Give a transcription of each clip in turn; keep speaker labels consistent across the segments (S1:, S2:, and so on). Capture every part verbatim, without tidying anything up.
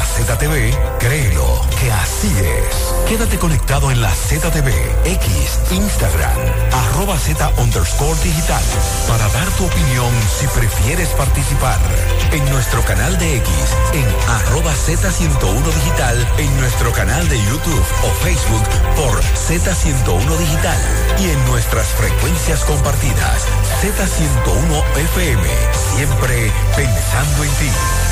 S1: la Z T V, créelo que así es. Quédate conectado en la Z T V, X, Instagram, arroba Z underscore digital, para dar tu opinión si prefieres participar. En nuestro canal de X, en arroba Z ciento uno digital, en nuestro canal de YouTube o Facebook por Z ciento uno digital y en nuestras frecuencias compartidas, Z ciento uno F M, siempre pensando en ti.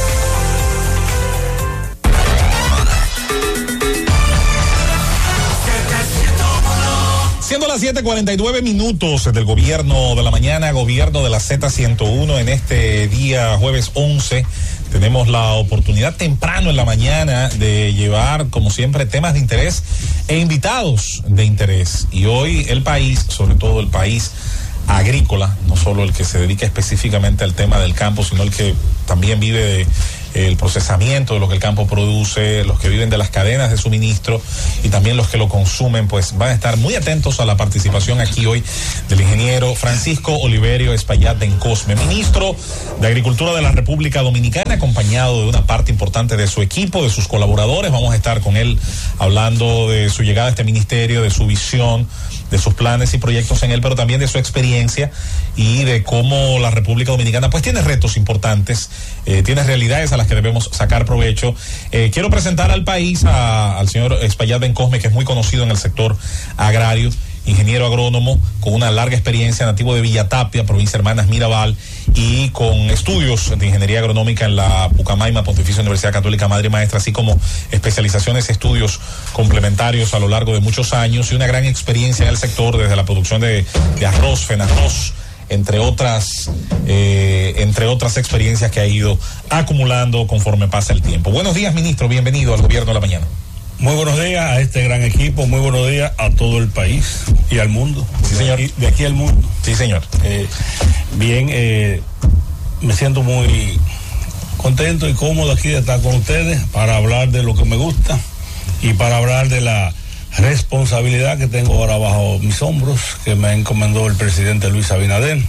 S2: Siendo las siete cuarenta y nueve minutos del gobierno de la mañana, gobierno de la Z ciento uno, en este día jueves once, tenemos la oportunidad temprano en la mañana de llevar, como siempre, temas de interés e invitados de interés. Y hoy el país, sobre todo el país agrícola, no solo el que se dedica específicamente al tema del campo, sino el que también vive de el procesamiento de lo que el campo produce, los que viven de las cadenas de suministro y también los que lo consumen, pues van a estar muy atentos a la participación aquí hoy del ingeniero Francisco Oliverio Espaillat Bencosme, ministro de Agricultura de la República Dominicana, acompañado de una parte importante de su equipo, de sus colaboradores. Vamos a estar con él hablando de su llegada a este ministerio, de su visión, de sus planes y proyectos en él, pero también de su experiencia y de cómo la República Dominicana pues tiene retos importantes, eh, tiene realidades a las que debemos sacar provecho. Eh, quiero presentar al país a, al señor Espaillat Bencosme, que es muy conocido en el sector agrario, ingeniero agrónomo con una larga experiencia, nativo de Villatapia, provincia Hermanas Mirabal, y con estudios de ingeniería agronómica en la Pucamaima Pontificia Universidad Católica Madre y Maestra, así como especializaciones y estudios complementarios a lo largo de muchos años, y una gran experiencia en el sector desde la producción de, de arroz, fenarroz, entre otras eh, entre otras experiencias que ha ido acumulando conforme pasa el tiempo. Buenos días, ministro, bienvenido al gobierno de la mañana.
S3: Muy buenos días a este gran equipo, muy buenos días a todo el país y al mundo.
S2: Sí, señor.
S3: De aquí, de aquí al mundo.
S2: Sí, señor.
S3: Eh, bien, eh, me siento muy contento y cómodo aquí de estar con ustedes para hablar de lo que me gusta y para hablar de la responsabilidad que tengo ahora bajo mis hombros, que me encomendó el presidente Luis Abinader,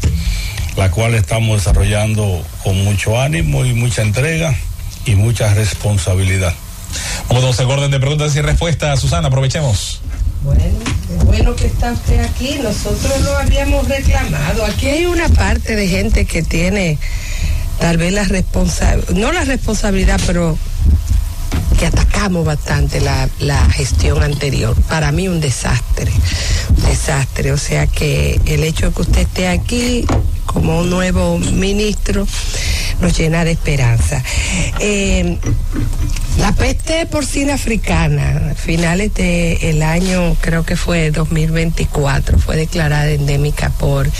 S3: la cual estamos desarrollando con mucho ánimo y mucha entrega y mucha responsabilidad.
S2: Vamos a hacer orden de preguntas y respuestas. Susana, aprovechemos.
S4: Bueno, es bueno que está usted aquí. Nosotros lo habíamos reclamado. Aquí hay una parte de gente que tiene tal vez la responsabilidad, no la responsabilidad, pero que atacamos bastante la, la gestión anterior. Para mí un desastre, desastre. O sea que el hecho de que usted esté aquí como un nuevo ministro nos llena de esperanza. Eh, la peste porcina africana, a finales del año, creo que fue dos mil veinticuatro, fue declarada endémica por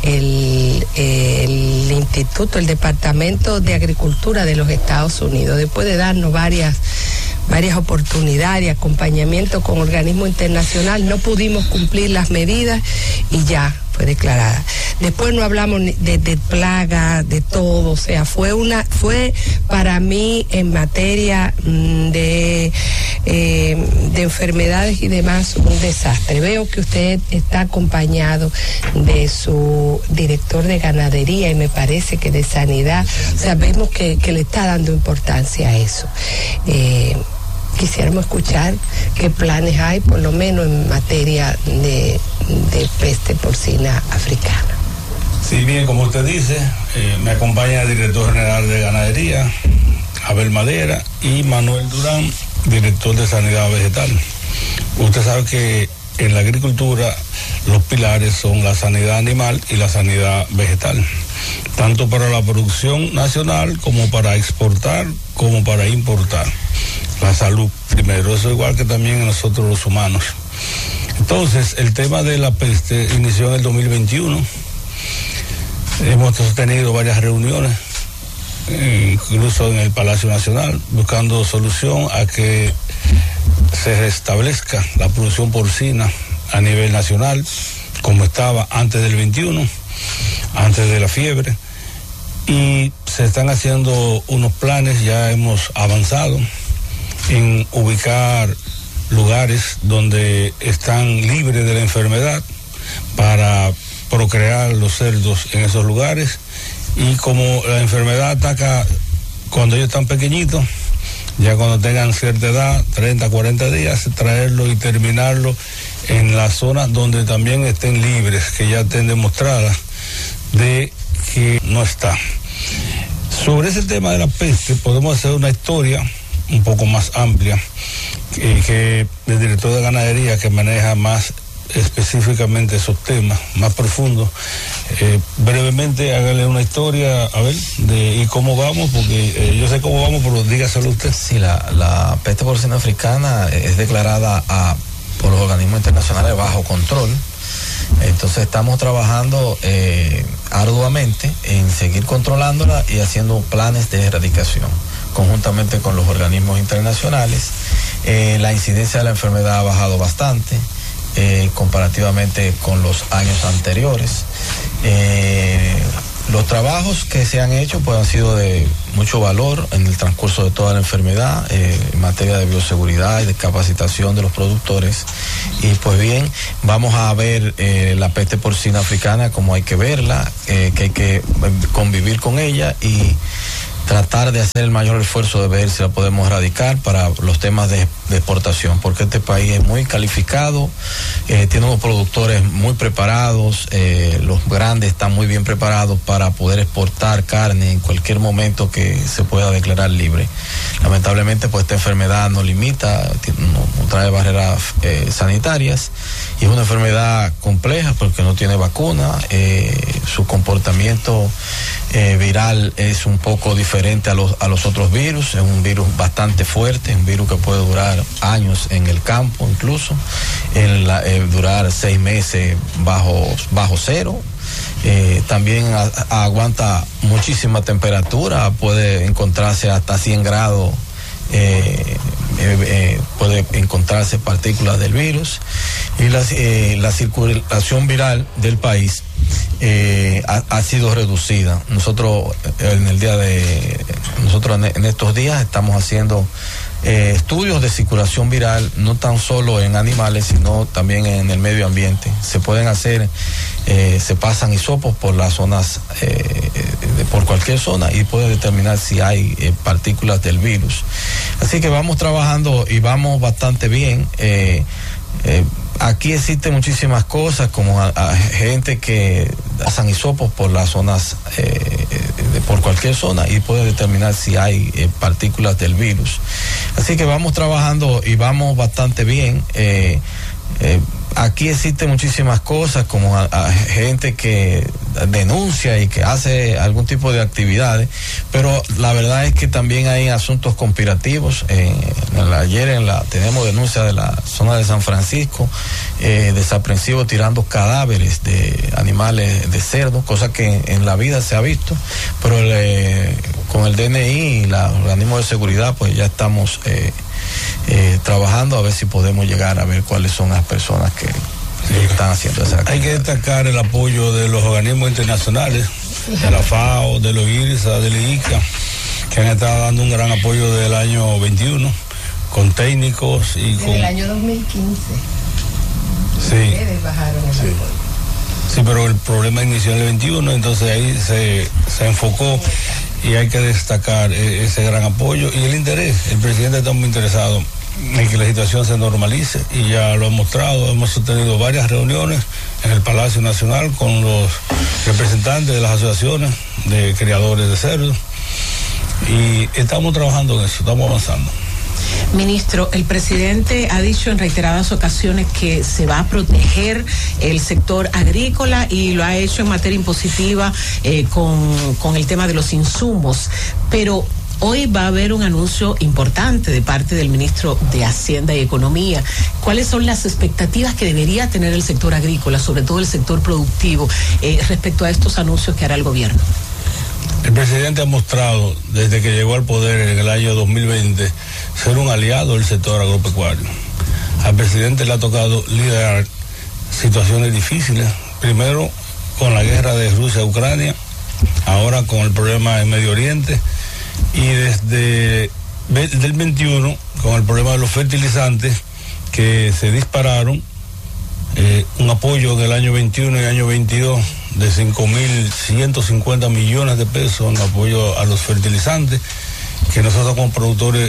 S4: el, el Instituto, el Departamento de Agricultura de los Estados Unidos, después de darnos varias varias oportunidades de acompañamiento con organismos internacionales. No pudimos cumplir las medidas y ya fue declarada. Después no hablamos de, de plaga, de todo, o sea, fue una, fue para mí en materia mmm, de, eh, de enfermedades y demás un desastre. Veo que usted está acompañado de su director de ganadería y me parece que de sanidad, o sea, vemos que, que le está dando importancia a eso. Eh, Quisiéramos escuchar qué planes hay, por lo menos en materia de, de peste porcina africana.
S3: Sí, bien, como usted dice, eh, me acompaña el director general de ganadería, Abel Madera, y Manuel Durán, director de sanidad vegetal. Usted sabe que en la agricultura los pilares son la sanidad animal y la sanidad vegetal, tanto para la producción nacional como para exportar, como para importar. La salud primero, eso igual que también nosotros los humanos. Entonces, el tema de la peste inició en el dos mil veintiuno. Hemos tenido varias reuniones, incluso en el Palacio Nacional, buscando solución a que se restablezca la producción porcina a nivel nacional, como estaba antes del veintiuno, antes de la fiebre. Y se están haciendo unos planes, ya hemos avanzado en ubicar lugares donde están libres de la enfermedad para procrear los cerdos en esos lugares, y como la enfermedad ataca cuando ellos están pequeñitos, Ya cuando tengan cierta edad, treinta, cuarenta días, traerlo y terminarlo en las zonas donde también estén libres, que ya estén demostradas de que no está. Sobre ese tema de la peste, podemos hacer una historia un poco más amplia, que, que el director de ganadería, que maneja más específicamente esos temas, más profundos, eh, brevemente hágale una historia, a ver, de y cómo vamos, porque eh, yo sé cómo vamos, pero dígaselo usted.
S5: Sí, la, la peste porcina africana es declarada a, por los organismos internacionales bajo control. Entonces estamos trabajando eh, arduamente en seguir controlándola y haciendo planes de erradicación conjuntamente con los organismos internacionales. Eh, la incidencia de la enfermedad ha bajado bastante eh, comparativamente con los años anteriores. Eh, los trabajos que se han hecho pues han sido de mucho valor en el transcurso de toda la enfermedad, eh, en materia de bioseguridad y de capacitación de los productores. Y pues bien, vamos a ver eh, la peste porcina africana como hay que verla, eh, que hay que convivir con ella y tratar de hacer el mayor esfuerzo de ver si la podemos erradicar para los temas de, de exportación, porque este país es muy calificado, eh, tiene unos productores muy preparados, eh, los grandes están muy bien preparados para poder exportar carne en cualquier momento que se pueda declarar libre. Lamentablemente, pues esta enfermedad nos limita, no, no trae barreras eh, sanitarias, y es una enfermedad compleja porque no tiene vacuna, eh, su comportamiento eh, viral es un poco diferente a los, a los otros virus, es un virus bastante fuerte, un virus que puede durar años en el campo, incluso, en la, eh, durar seis meses bajo, bajo cero. Eh, también a, a, aguanta muchísima temperatura, puede encontrarse hasta cien grados, eh, eh, eh, puede encontrarse partículas del virus, y la, eh, la circulación viral del país eh, ha, ha sido reducida. Nosotros en el día de nosotros en, en estos días estamos haciendo Eh, estudios de circulación viral, no tan solo en animales, sino también en el medio ambiente. Se pueden hacer, eh, se pasan hisopos por las zonas, eh, de, por cualquier zona, y puede determinar si hay eh, partículas del virus. Así que vamos trabajando y vamos bastante bien. Eh, eh, aquí existen muchísimas cosas, como a, a gente que pasan hisopos por las zonas, eh, de, por cualquier zona, y puede determinar si hay eh, partículas del virus. Así que vamos trabajando y vamos bastante bien. Eh, eh, aquí existen muchísimas cosas, como a, a gente que denuncia y que hace algún tipo de actividades, pero la verdad es que también hay asuntos conspirativos. Eh, en la, ayer en la tenemos denuncia de la zona de San Francisco, eh, desaprensivo tirando cadáveres de animales de cerdo, cosa que en, en la vida se ha visto, pero eh, con el D N I y los organismos de seguridad pues ya estamos eh, eh, trabajando a ver si podemos llegar a ver cuáles son las personas que están haciendo esa actividad.
S3: Hay que destacar el apoyo de los organismos internacionales, de la FAO, de los IRSA, de la I C A, que han estado dando un gran apoyo del año veintiuno, con técnicos y
S4: Desde
S3: con...
S4: el año dos mil quince.
S3: Sí.
S4: Ustedes bajaron el
S3: Sí.
S4: apoyo.
S3: Sí, pero el problema inició en el veintiuno, entonces ahí se, se enfocó, y hay que destacar eh, ese gran apoyo y el interés. El presidente está muy interesado en que la situación se normalice, y ya lo ha mostrado. Hemos tenido varias reuniones en el Palacio Nacional con los representantes de las asociaciones de criadores de cerdos, y estamos trabajando en eso, estamos avanzando.
S6: Ministro, el presidente ha dicho en reiteradas ocasiones que se va a proteger el sector agrícola, y lo ha hecho en materia impositiva eh, con, con el tema de los insumos, pero hoy va a haber un anuncio importante de parte del ministro de Hacienda y Economía. ¿Cuáles son las expectativas que debería tener el sector agrícola, sobre todo el sector productivo, eh, respecto a estos anuncios que hará el gobierno?
S3: El presidente ha mostrado desde que llegó al poder en el año dos mil veinte ser un aliado del sector agropecuario. Al presidente le ha tocado liderar situaciones difíciles, primero con la guerra de Rusia a Ucrania, ahora con el problema en Medio Oriente, y desde el veintiuno con el problema de los fertilizantes que se dispararon, eh, un apoyo del año veintiuno y el año veintidós de cinco mil ciento cincuenta millones de pesos en apoyo a los fertilizantes, que nosotros como productores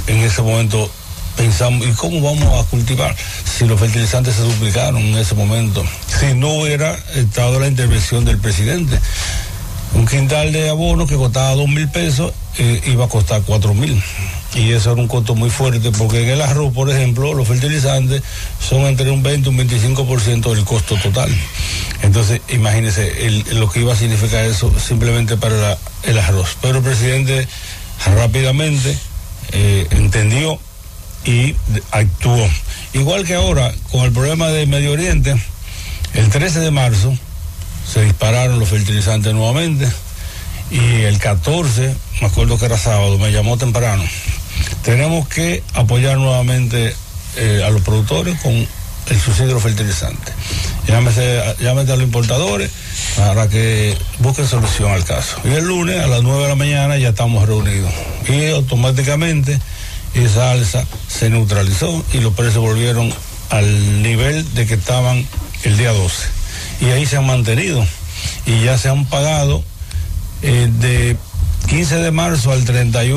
S3: en ese momento pensamos, ¿y cómo vamos a cultivar? Si los fertilizantes se duplicaron en ese momento, si no hubiera estado la intervención del presidente. Un quintal de abono que costaba dos mil pesos eh, iba a costar cuatro mil. Y eso era un costo muy fuerte, porque en el arroz, por ejemplo, los fertilizantes son entre un veinte y un veinticinco por ciento del costo total. Entonces, imagínense el, lo que iba a significar eso simplemente para la, el arroz. Pero el presidente rápidamente eh, entendió y actuó. Igual que ahora, con el problema del Medio Oriente, el trece de marzo se dispararon los fertilizantes nuevamente, y el catorce, me acuerdo que era sábado, me llamó temprano. Tenemos que apoyar nuevamente eh, a los productores con el subsidio de los fertilizantes. Llámese, llámese a los importadores para que busquen solución al caso. Y el lunes a las nueve de la mañana ya estamos reunidos. Y automáticamente esa alza se neutralizó y los precios volvieron al nivel de que estaban el día doce. Y ahí se han mantenido. Y ya se han pagado eh, de quince de marzo al treinta y uno